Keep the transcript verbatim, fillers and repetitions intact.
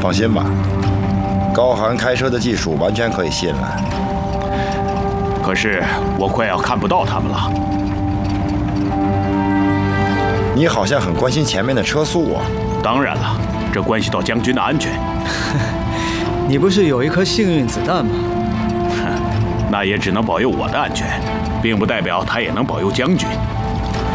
放心吧，高寒开车的技术完全可以信赖。 可是我快要看不到他们了。 你好像很关心前面的车速啊。 当然了，这关系到将军的安全。 你不是有一颗幸运子弹吗？ 哼，那也只能保佑我的安全，并不代表他也能保佑将军。